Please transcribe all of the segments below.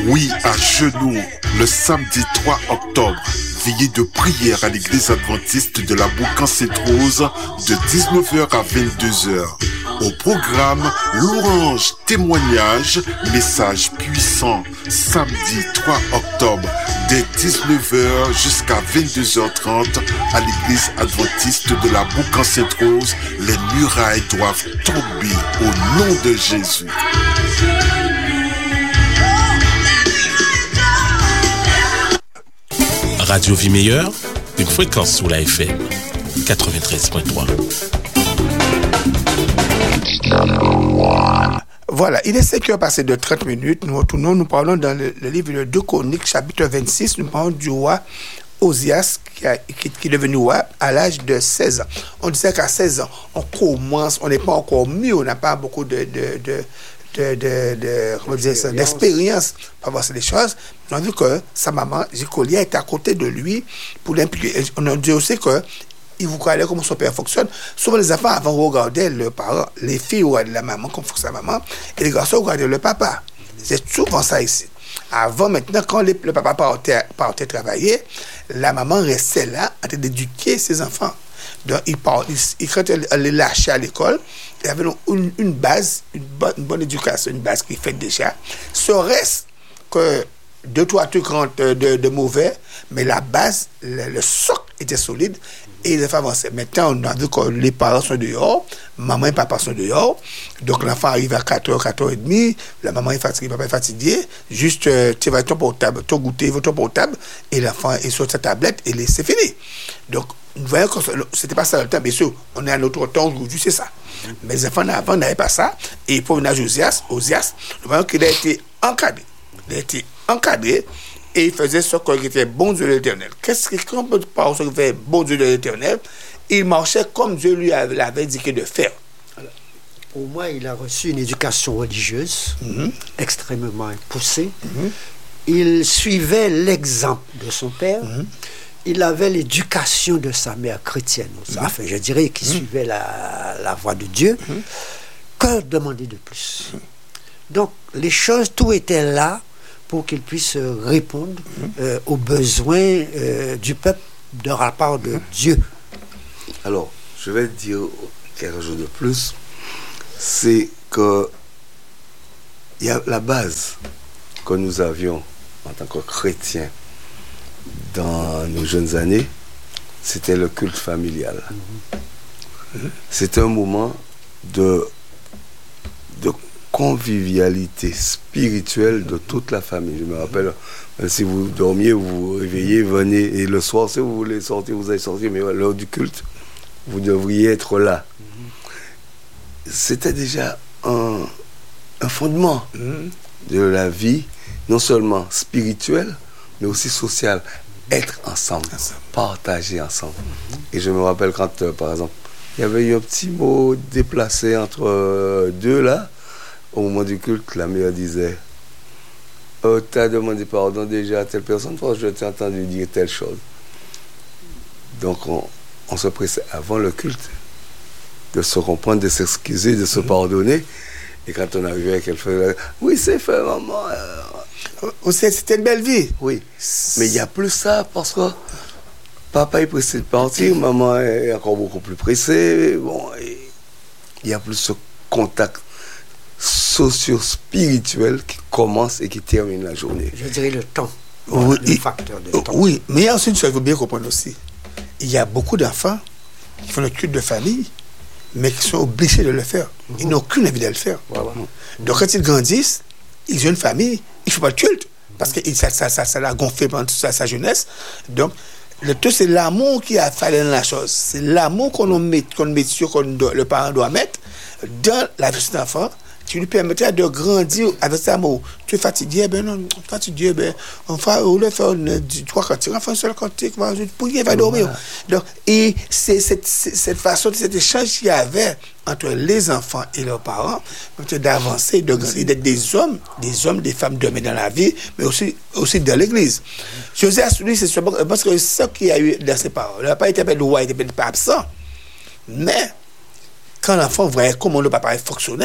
Oui, à genoux, le samedi 3 octobre, veillée de prière à l'église adventiste de la Boucan-Sainte-Rose de 19h à 22h. Au programme, louange, témoignage, message puissant. Samedi 3 octobre, dès 19h jusqu'à 22h30, à l'église adventiste de la Boucan-Sainte-Rose, les murailles doivent tomber au nom de Jésus. Radio Vie Meilleure, une fréquence sous la FM 93.3. Voilà, il est 5 heures passées de 30 minutes. Nous retournons, nous parlons dans le livre de 2 Chroniques, chapitre 26. Nous parlons du roi Osias qui est devenu roi à l'âge de 16 ans. On disait qu'à 16 ans, on commence, on n'est pas encore mieux, on n'a pas beaucoup d'expérience pour voir ces choses. On a vu que sa maman, Jicolia, était à côté de lui pour l'impliquer. On a dit aussi que il vous regardait comment son père fonctionne. Souvent, les enfants, avant, regardaient leurs parents. Les filles regardaient la maman, comme fonctionne la maman, et les garçons regardaient le papa. C'est souvent ça ici. Avant, maintenant, quand le papa partait travailler, la maman restait là, en train d'éduquer ses enfants. Donc, quand elle les lâchait à l'école, il y avait une base, une bonne éducation, une base qui fait déjà. Serait-ce que 2-3 trucs rentrent de mauvais, mais la base, le socle était solide et les enfants avançaient. Maintenant, on a vu que les parents sont dehors, maman et papa sont dehors, donc l'enfant arrive à 4h, 4h30, la maman est fatiguée, papa est fatigué, juste tu vas ton portable, ton goûter, ton portable, et l'enfant est sur sa tablette, et c'est fini. Donc, nous voyons que c'était pas ça dans le temps, bien sûr, on est à notre temps aujourd'hui, c'est ça. Mais les enfants avant n'avaient pas ça, et pour venir à Osias, nous voyons qu'il a été encadré. Il a été encadré et il faisait ce qu'il était bon Dieu de l'Éternel. Qu'est-ce qu'on peut parler de ce qu'il fait bon Dieu de l'Éternel? Il marchait comme Dieu lui avait indiqué de faire. Alors, pour moi, il a reçu une éducation religieuse extrêmement poussée. Il suivait l'exemple de son père. Il avait l'éducation de sa mère chrétienne. Enfin, je dirais qu'il suivait la voie de Dieu. Que demander de plus? Donc, les choses, tout était là pour qu'il puisse répondre aux besoins du peuple de la part de Dieu. Alors, je vais dire quelque chose de plus. C'est que il y a la base que nous avions en tant que chrétiens dans nos jeunes années, c'était le culte familial. C'était un moment de convivialité spirituelle de toute la famille. Je me rappelle, si vous dormiez, vous vous réveillez, venez, et le soir, si vous voulez sortir, vous allez sortir, mais à l'heure du culte, vous devriez être là. C'était déjà un fondement de la vie, non seulement spirituelle, mais aussi sociale. Être ensemble, partager ensemble. Et je me rappelle quand, par exemple, il y avait eu un petit mot déplacé entre deux là, au moment du culte, la mère disait « T'as demandé pardon déjà à telle personne, parce que je t'ai entendu dire telle chose. » Donc, on se pressait avant le culte de se comprendre, de s'excuser, de se pardonner. Et quand on arrivait, qu'elle faisait « Oui, c'est fait, maman. » C'était une belle vie. Oui, mais il n'y a plus ça, parce que papa est pressé de partir, maman est encore beaucoup plus pressée. Bon, il n'y a plus ce contact socio-spirituel qui commence et qui termine la journée. Je dirais le temps. Oui, le facteur de temps. Oui, mais il y a aussi une chose qu'il faut bien comprendre aussi. Il y a beaucoup d'enfants qui font le culte de famille, mais qui sont obligés de le faire. Ils n'ont aucune envie de le faire. Voilà. Donc quand ils grandissent, ils ont une famille, il ne faut pas le culte, parce que ça l'a gonflé pendant toute sa jeunesse. Donc, le tout, c'est l'amour qui a fallu dans la chose. C'est l'amour qu'on met sur, le parent doit mettre dans la vie de cet enfant, qui lui permettra de grandir avec cet amour. Tu es fatigué, ben non, fatigué, ben, on le fait 3 cantiques, enfin, un seul cantique, pour il va dormir. Donc, et c'est cette façon, cet échange qu'il y avait entre les enfants et leurs parents, d'avancer, de grandir, d'être des hommes, des femmes demain dans la vie, mais aussi dans l'église. Josias, lui, c'est parce que ce qu'il y a eu dans ses parents, il n'a pas été appelé roi, il n'était pas absent. Mais, quand l'enfant voyait comment le papa fonctionnait,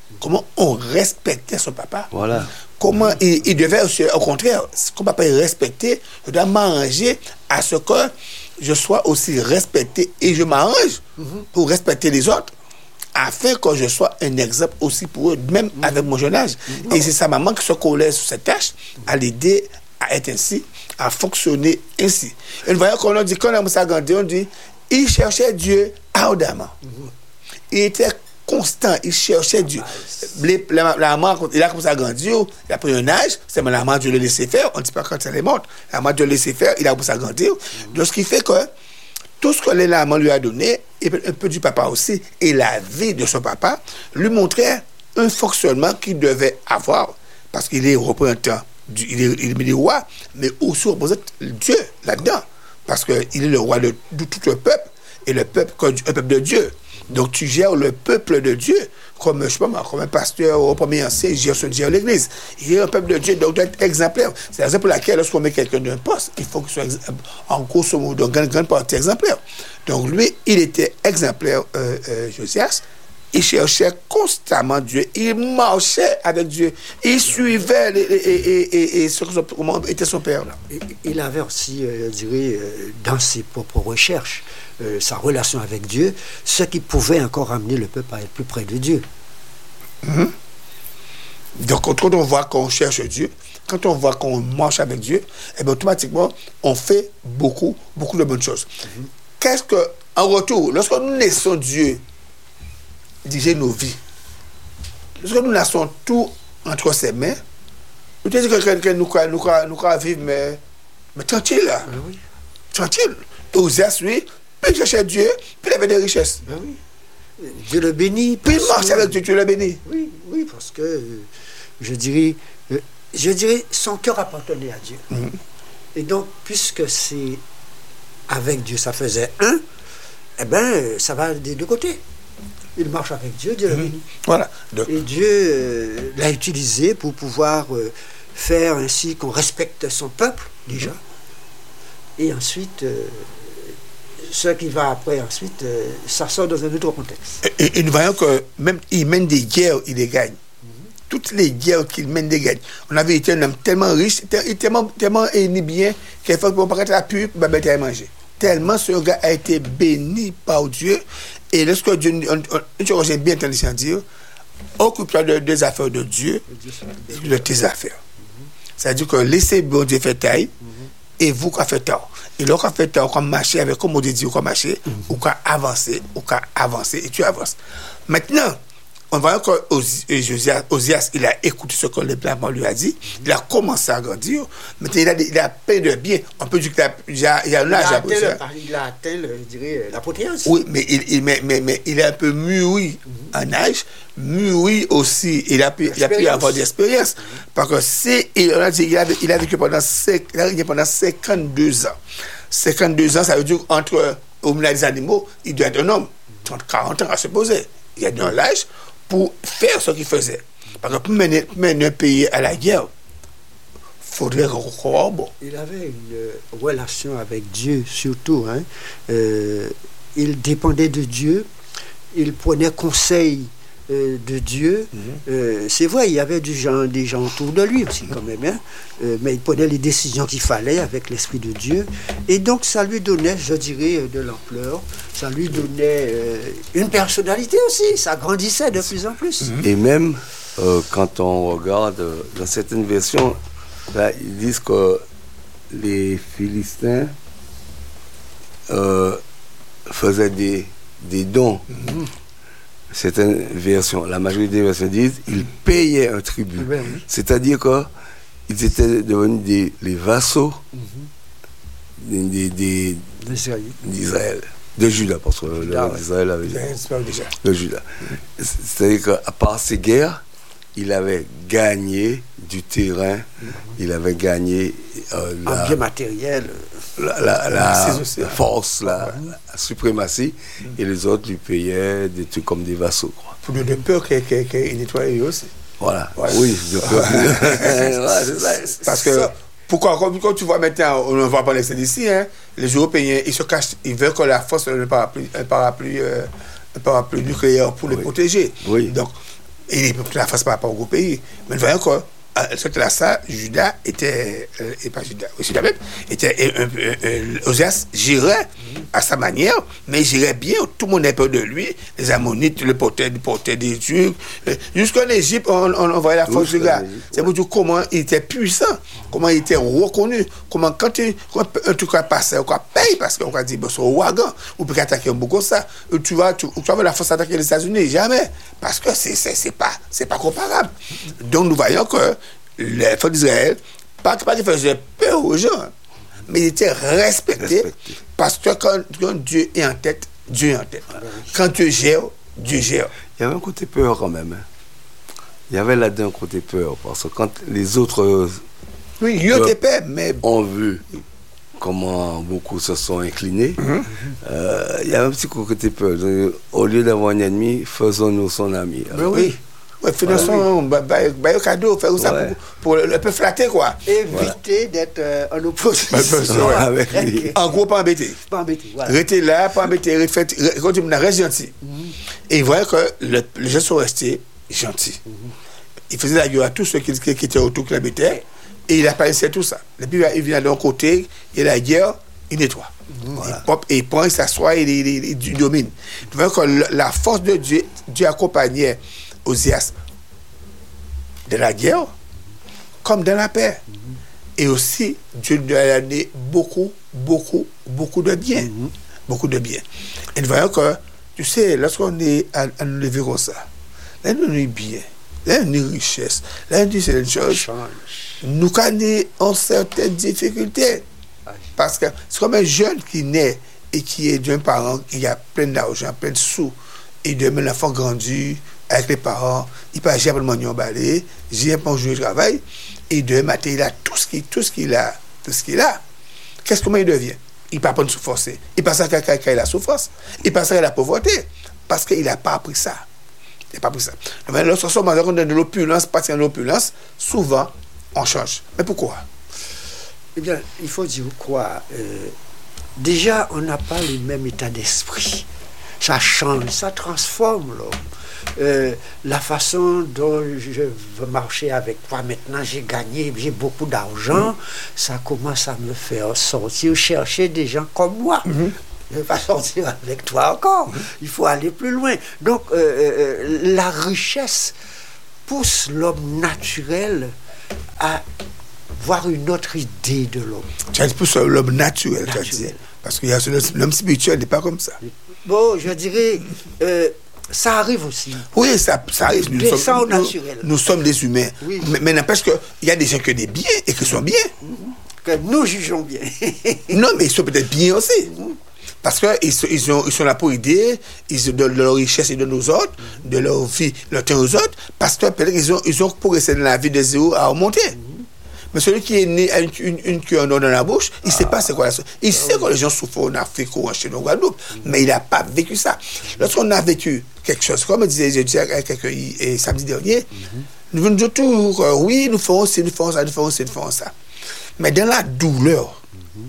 comment on respectait son papa. Voilà. Comment il devait aussi, au contraire, comme papa est respecté, je dois m'arranger à ce que je sois aussi respecté et je m'arrange pour respecter les autres afin que je sois un exemple aussi pour eux, même avec mon jeune âge. Et c'est sa maman qui se collait sur cette tâche à l'aider à être ainsi, à fonctionner ainsi. Et nous voyons qu'on a dit, quand on a grandi, on dit, il cherchait Dieu ardemment. Il était constant, il cherchait Dieu. La maman, il a commencé à grandir, il a pris un âge, c'est la maman Dieu le laissait faire, on ne dit pas quand elle est morte, la maman Dieu le laissait faire, il a commencé à grandir. Donc ce qui fait que tout ce que la maman lui a donné, et un peu du papa aussi, et la vie de son papa, lui montrait un fonctionnement qu'il devait avoir, parce qu'il est représentant, il est roi, mais aussi représente Dieu là-dedans, parce qu'il est le roi de tout le peuple, et le peuple, un peuple de Dieu. Donc, tu gères le peuple de Dieu comme, je sais pas moi, comme un pasteur au premier ancien, gère l'église. Il est un peuple de Dieu, donc doit être exemplaire. C'est la raison pour laquelle, lorsqu'on met quelqu'un d'un poste, il faut qu'il soit, en grosso modo, grande partie exemplaire. Donc, lui, il était exemplaire, Josias. Il cherchait constamment Dieu. Il marchait avec Dieu. Il suivait comment était son père. Il avait aussi, je dirais, dans ses propres recherches, sa relation avec Dieu, ce qui pouvait encore amener le peuple à être plus près de Dieu. Donc, quand on voit qu'on cherche Dieu, quand on voit qu'on marche avec Dieu, eh bien, automatiquement, on fait beaucoup de bonnes choses. Qu'est-ce que, en retour, lorsque nous laissons Dieu diriger nos vies, lorsque nous laissons tout entre ses mains, nous disons que quelqu'un nous croit vivre, mais tranquille, là. Oui. Tranquille. Osias, lui, puis il cherchait Dieu, puis il avait des richesses. Oui. Dieu le bénit. Puis il marche avec Dieu, Dieu le bénit. Oui, parce que, je dirais, son cœur appartenait à Dieu. Et donc, puisque c'est avec Dieu, ça faisait un, eh bien, ça va des deux côtés. Il marche avec Dieu, Dieu le bénit. Voilà. Et Dieu l'a utilisé pour pouvoir faire ainsi qu'on respecte son peuple, déjà. Et ensuite, ce qui va après, ensuite, ça sort dans un autre contexte. Et nous voyons que même il mène des guerres, il les gagne. Toutes les guerres qu'il mène, des gagne. On avait été un homme tellement riche, tellement bien, qu'il faut qu'on ne la pub, pour à manger. Tellement ce gars a été béni par Dieu. Et lorsque Dieu, j'ai bien entendu dire, occupe-toi des affaires de Dieu et de tes affaires. C'est-à-dire que laissez bon Dieu faire taille et vous qu'on fait tard. Et là, qu'on fait tard, qu'on marche avec, comme on dit, qu'on marche, ou qu'on avance, et tu avances. Maintenant, on voit que Osias, il a écouté ce que le plan lui a dit, il a commencé à grandir, maintenant il a plein de bien. On peut dire qu'il a un âge à pousser. Il a atteint, je dirais, l'apothéose. Oui, mais il est un peu mûri en âge, mûri aussi, il a pu avoir d'expérience. Parce que il a vécu pendant 52 ans. 52 ans, ça veut dire au milieu des animaux, il doit être un homme. 40 ans à se poser. Il a dans l'âge pour faire ce qu'il faisait. Parce que pour mener un pays à la guerre, il faudrait croire bon. Il avait une relation avec Dieu, surtout. Il dépendait de Dieu. Il prenait conseil de Dieu. C'est vrai, il y avait des gens autour de lui aussi, quand même. Mais il prenait les décisions qu'il fallait avec l'Esprit de Dieu. Et donc, ça lui donnait, je dirais, de l'ampleur. Ça lui donnait une personnalité aussi. Ça grandissait de plus en plus. Et même, quand on regarde, dans certaines versions, là, ils disent que les Philistins faisaient des dons. Certaines versions, la majorité des versions disent qu'ils payaient un tribut. C'est-à-dire qu'ils étaient devenus les vassaux d'Israël, de Juda, parce que l'Israël avait de Juda. C'est-à-dire qu'à part ces guerres, il avait gagné du terrain, il avait gagné un bien matériel, la force, la suprématie, et les autres lui payaient des trucs comme des vassaux. Pour de peur qu'il nettoyait aussi. Voilà, oui, de peur. Parce que, pourquoi, quand tu vois maintenant, on ne va pas laisser d'ici, les Européens, ils se cachent, ils veulent que la force ait un parapluie nucléaire pour les protéger. Oui. Donc, Et il prit la force par rapport au pays. Mais nous voyons que ça, Judas était, et pas Judas, Judas même, était, Osias gérait à sa manière, mais il gérait bien, tout le monde avait peur de lui, les Ammonites, le portaient des trucs, jusqu'en Égypte, on voyait la force du gars. C'est pour dire comment il était puissant, comment il était reconnu, comment quand un truc va passer, on va payer parce qu'on va dire, bon, c'est au wagon, on peut attaquer un beaucoup ça, tu vas la force attaquer les États-Unis, jamais, parce que c'est pas comparable. Donc nous voyons que les forces d'Israël, pas qu'il faisait peur aux gens, mais il était respecté. Parce que quand Dieu est en tête, Dieu est en tête. Quand Dieu gère, Dieu gère. Il y avait un côté peur quand même. Il y avait là-dedans un côté peur, parce que quand les autres oui, il était peur, mais ont vu comment beaucoup se sont inclinés, il y avait un petit côté peur. Donc, au lieu d'avoir un ennemi, faisons-nous son ami. Alors, oui. Ouais, finançons, un cadeau, faire ça pour le peu flatter, quoi. Éviter d'être en opposition avec lui. En gros, pas embêté. Pas embêté, voilà. Restez là, pas embêté, continuez, reste gentil. Et il voyait que les gens sont restés gentils. Il faisait la gueule à tous ceux qui étaient autour, qui l'habitaient, et il apparaissait tout ça. Et puis, il vient d'un côté, il y a la guerre, il nettoie. Voilà. Il prend, il s'assoit, il domine. Tu vois que la force de Dieu, Dieu accompagnait Osias de la guerre comme dans la paix. Et aussi, Dieu lui a donné beaucoup de bien. Beaucoup de bien. Et nous voyons que, tu sais, lorsqu'on est à nous lever comme ça, là, nous est bien, là, nous est richesse, là, nous c'est une chose, nous avons certaines difficultés. Parce que c'est comme un jeune qui naît et qui est d'un parent qui a plein d'argent, plein de sous, et demain l'enfant grandit avec les parents, il peut agir pour le moignon balai, j'ai pas joué le travail, et demain matin, il a tout ce qu'il a. Comment il devient? Il ne peut pas nous forcer. Il passe à quelqu'un qui a la souffrance, il passe à la pauvreté, parce qu'il n'a pas appris ça. Il n'a pas appris ça. Mais lorsqu'on donne de l'opulence, parce qu'il y a de l'opulence, souvent, on change. Mais pourquoi? Eh bien, il faut dire quoi? Déjà, on n'a pas le même état d'esprit. Ça change, ça transforme l'homme. La façon dont je veux marcher avec toi maintenant, j'ai gagné, j'ai beaucoup d'argent, ça commence à me faire sortir, chercher des gens comme moi. Je ne vais pas sortir avec toi encore, il faut aller plus loin. Donc, la richesse pousse l'homme naturel à voir une autre idée de l'homme. Tu as dit plus l'homme naturel, tu as dit. Parce que l'homme spirituel n'est pas comme ça. Bon, je dirais, ça arrive aussi. Oui, ça arrive. Nous sommes des humains. Oui. Mais n'empêche qu'il y a des gens qui ont des biens et qui sont bien. Que nous jugeons bien. Non, mais ils sont peut-être bien aussi. Parce qu'ils sont là pour aider, de leur richesse, ils donnent aux autres, de leur vie, leur temps aux autres, parce que peut-être ils ont progressé dans la vie de zéro à remonter. Mais celui qui est né avec une queue en or dans la bouche, il ne sait pas c'est quoi la chose. Il sait que les gens souffrent en Afrique ou en Chine ou en Guadeloupe, mais il n'a pas vécu ça. Lorsqu'on a vécu quelque chose, comme je disais avec quelqu'un samedi dernier, nous venons toujours, oui, nous ferons ci, nous ferons ça, nous ferons ci, nous ferons ça. Mais dans la douleur,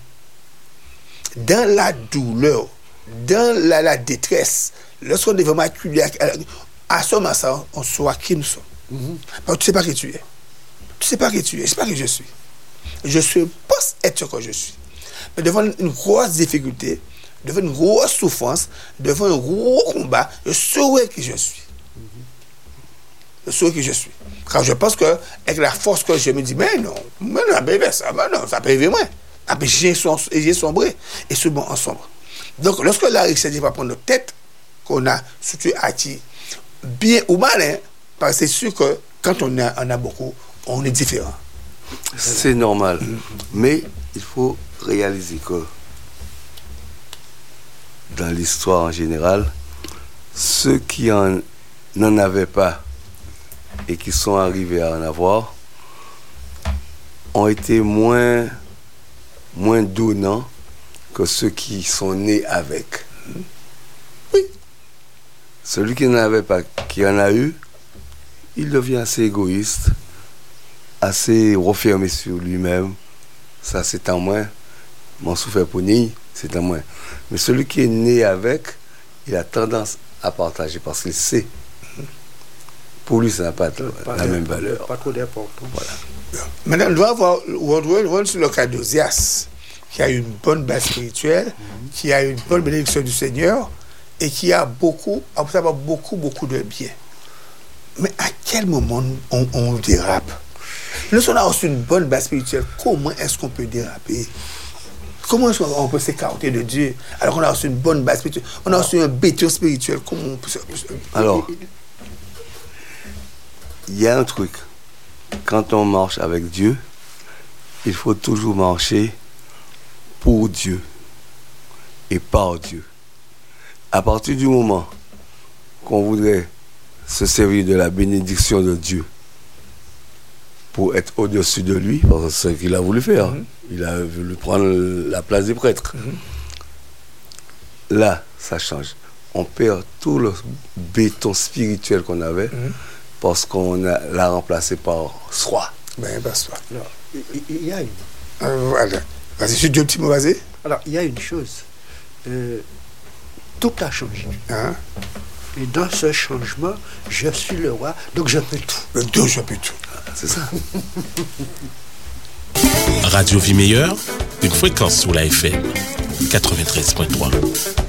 dans la détresse, lorsqu'on est vraiment acculé à ce moment-là, on saura qui nous sommes. Tu ne sais pas qui tu es. Tu ne sais pas qui tu es, je ne sais pas qui je suis. Je suppose être ce que je suis. Mais devant une grosse difficulté, devant une grosse souffrance, devant un gros combat, je saurai qui je suis. Je saurai qui je suis. Car je pense qu'avec la force que je me dis, mais non, ça peut arriver moins. Après, j'ai sombré. Et souvent, on sombre. Donc, lorsque la richesse va prendre notre tête, qu'on a surtout acquis, bien ou mal, parce que c'est sûr que quand on a beaucoup, on est différent. C'est normal. Mais il faut réaliser que dans l'histoire en général, ceux qui n'en avaient pas et qui sont arrivés à en avoir ont été moins donnants que ceux qui sont nés avec. Oui. Celui qui n'en avait pas, qui en a eu, il devient assez égoïste, assez refermé sur lui-même. Ça, c'est en moins. Mon souffle pour ni, c'est en moins. Mais celui qui est né avec, il a tendance à partager parce qu'il sait Pour lui, ça n'a pas la même valeur. Pas trop d'importance. Voilà. Maintenant, on doit avoir sur le cas d'Ozias, qui a une bonne base spirituelle, qui a une bonne bénédiction du Seigneur, et qui a beaucoup de bien. Mais à quel moment on dérape? Nous, si on a reçu une bonne base spirituelle, comment est-ce qu'on peut déraper? Comment est-ce qu'on peut s'écarter de Dieu alors qu'on a reçu une bonne base spirituelle? On a reçu un béton spirituel. Comment on peut Alors, il y a un truc. Quand on marche avec Dieu, il faut toujours marcher pour Dieu et par Dieu. À partir du moment qu'on voudrait se servir de la bénédiction de Dieu pour être au-dessus de lui, parce que c'est ce qu'il a voulu faire. Il a voulu prendre la place des prêtres. Là, ça change. On perd tout le béton spirituel qu'on avait parce qu'on l'a remplacé par soi. Ben, pas soi. Alors, il y a une... Voilà. Vas-y, je dis un petit mot, vas-y. Alors, il y a une chose. Tout a changé. Hein? Et dans ce changement, je suis le roi, donc je peux tout. Donc, je peux tout. C'est ça. Radio Vie Meilleure, une fréquence sous la FM 93.3.